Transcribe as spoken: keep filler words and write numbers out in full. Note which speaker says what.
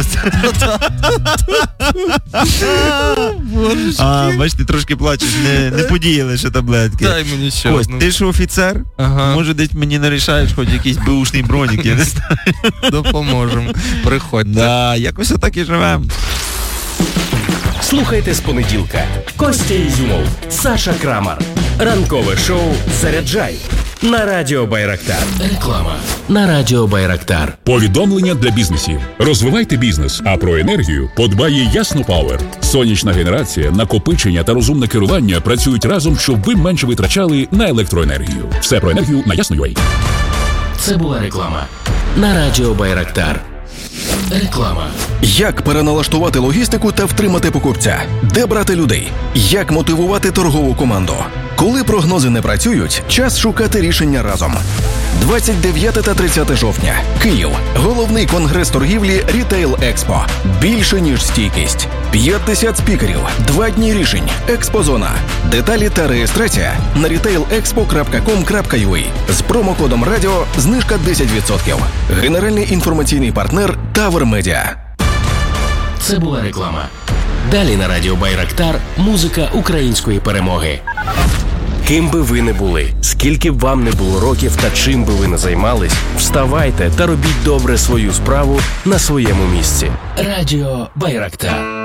Speaker 1: А, бачите, трошки плачеш, не, не подіяли ще таблетки.
Speaker 2: Дай мені ще.
Speaker 1: Ось, ти ж офіцер,
Speaker 2: ага.
Speaker 1: Може десь мені нарішаєш хоч якийсь беушний бронік, я не знаю.
Speaker 2: Допоможемо, приходьте.
Speaker 1: Да, якось отак і живемо.
Speaker 3: Слухайте з понеділка. Костя Ізюмов, Саша Крамар. Ранкове шоу «Заряджай» на Радіо Байрактар. Реклама на Радіо Байрактар.
Speaker 4: Повідомлення для бізнесів. Розвивайте бізнес, а про енергію подбає Ясно Пауер. Сонячна генерація, накопичення та розумне керування працюють разом, щоб ви менше витрачали на електроенергію. Все про енергію на Ясно.ua.
Speaker 3: Це була реклама на Радіо Байрактар. Реклама.
Speaker 5: Як переналаштувати логістику та втримати покупця? Де брати людей? Як мотивувати торгову команду? Коли прогнози не працюють, час шукати рішення разом. двадцять дев'яте та тридцяте жовтня. Київ. Головний конгрес торгівлі Retail Expo. Більше, ніж стійкість. п'ятдесят спікерів. Два дні рішень. Експозона. Деталі та реєстрація на рітейл експо крапка ком крапка ю а. З промокодом радіо знижка десять відсотків. Генеральний інформаційний партнер Тавер Медіа.
Speaker 3: Це була реклама. Далі на Радіо Байрактар музика української перемоги. Ким би ви не були, скільки б вам не було років та чим би ви не займались, вставайте та робіть добре свою справу на своєму місці. Радіо Байрактар.